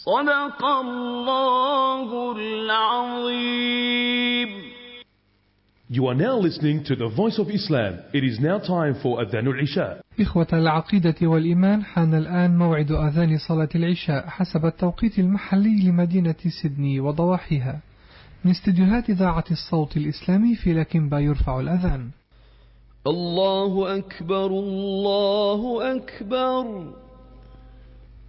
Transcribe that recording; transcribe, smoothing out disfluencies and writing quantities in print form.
صدق الله العظيم. You are now listening to the Voice of Islam. It is now time for Adhan al-Isha. إخوة العقيدة والإيمان، حان الآن موعد أذان صلاة العشاء حسب التوقيت المحلي لمدينة سيدني وضواحيها. من استديوهات إذاعة الصوت الإسلامي في لكنبا يرفع الأذان. الله أكبر الله أكبر.